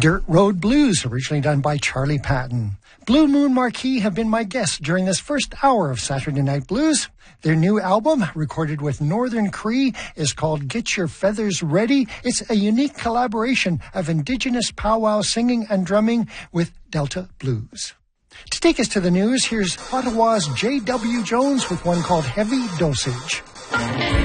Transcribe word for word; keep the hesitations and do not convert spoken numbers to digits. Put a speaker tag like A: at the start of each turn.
A: Dirt Road Blues, originally done by Charlie Patton. Blue Moon Marquee have been my guests during this first hour of Saturday Night Blues. Their new album, recorded with Northern Cree, is called Get Your Feathers Ready. It's a unique collaboration of Indigenous powwow singing and drumming with Delta Blues. To take us to the news, here's Ottawa's J W Jones with one called Heavy Dosage.